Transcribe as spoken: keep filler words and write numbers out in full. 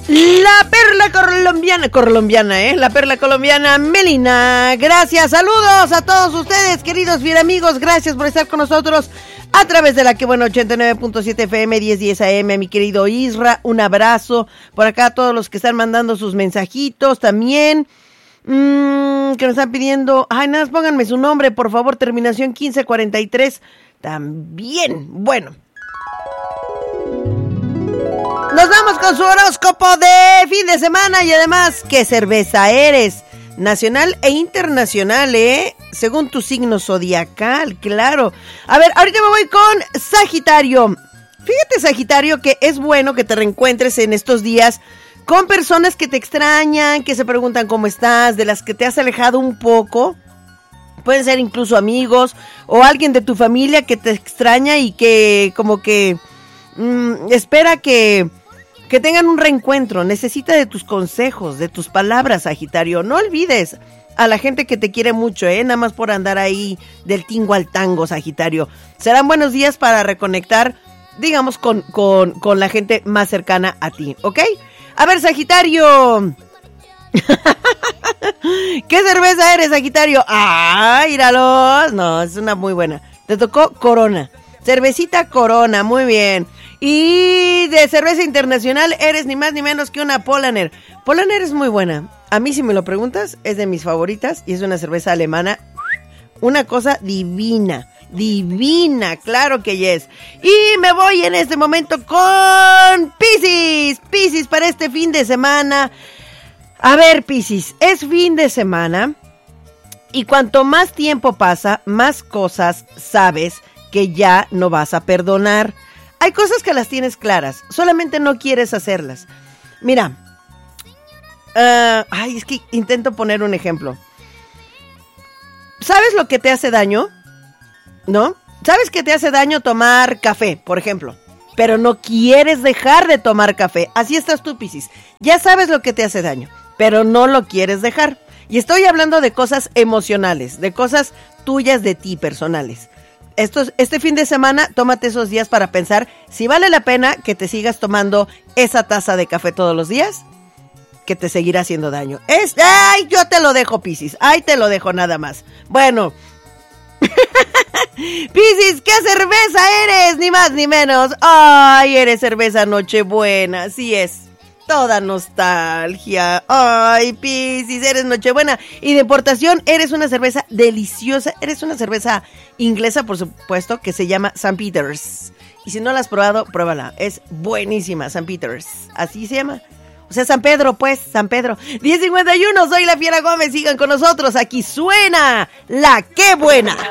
La perla colombiana, colombiana, ¿eh? La perla colombiana, Melina. Gracias, saludos a todos ustedes, queridos bien amigos. Gracias por estar con nosotros a través de la que bueno ochenta y nueve punto siete F M, diez diez A M. Mi querido Isra, un abrazo. Por acá a todos los que están mandando sus mensajitos también. Mmm, que nos están pidiendo. Ay, nada, pónganme su nombre, por favor. Terminación quince cuarenta y tres. También, bueno. Nos vamos con su horóscopo de fin de semana y además, ¿qué cerveza eres? Nacional e internacional, ¿eh? Según tu signo zodiacal, claro. A ver, ahorita me voy con Sagitario. Fíjate, Sagitario, que es bueno que te reencuentres en estos días con personas que te extrañan, que se preguntan cómo estás, de las que te has alejado un poco. Pueden ser incluso amigos o alguien de tu familia que te extraña y que como que mmm, espera que... que tengan un reencuentro, necesita de tus consejos, de tus palabras, Sagitario. No olvides a la gente que te quiere mucho, ¿eh? Nada más por andar ahí del tingo al tango, Sagitario. Serán buenos días para reconectar, digamos, con, con, con la gente más cercana a ti, ¿ok? A ver, Sagitario. ¿Qué cerveza eres, Sagitario? ¡Ah, íralos! No, es una muy buena. Te tocó Corona. Cervecita Corona, muy bien. Y de cerveza internacional eres ni más ni menos que una Polaner. Polaner es muy buena. A mí, si me lo preguntas, es de mis favoritas y es una cerveza alemana. Una cosa divina, divina, claro que yes. Y me voy en este momento con Piscis. Piscis para este fin de semana. A ver, Piscis, es fin de semana y cuanto más tiempo pasa, más cosas sabes que ya no vas a perdonar. Hay cosas que las tienes claras, solamente no quieres hacerlas. Mira, uh, ay, es que intento poner un ejemplo. ¿Sabes lo que te hace daño? ¿No? ¿Sabes que te hace daño tomar café, por ejemplo? Pero no quieres dejar de tomar café. Así estás tú, Piscis. Ya sabes lo que te hace daño, pero no lo quieres dejar. Y estoy hablando de cosas emocionales, de cosas tuyas de ti, personales. Esto, este fin de semana, tómate esos días para pensar si vale la pena que te sigas tomando esa taza de café todos los días, que te seguirá haciendo daño. Es, ay, yo te lo dejo, Piscis. Ay, te lo dejo nada más. Bueno. Piscis, ¿qué cerveza eres? Ni más ni menos. Ay, eres cerveza Nochebuena. Sí es. Toda nostalgia. Ay, Piscis, eres Nochebuena. Y de importación, eres una cerveza deliciosa. Eres una cerveza inglesa, por supuesto, que se llama Saint Peter's. Y si no la has probado, pruébala. Es buenísima, Saint Peter's. Así se llama. O sea, San Pedro, pues, San Pedro. diez cincuenta y uno, soy la Fiera Gómez. Sigan con nosotros. Aquí suena La Qué Buena.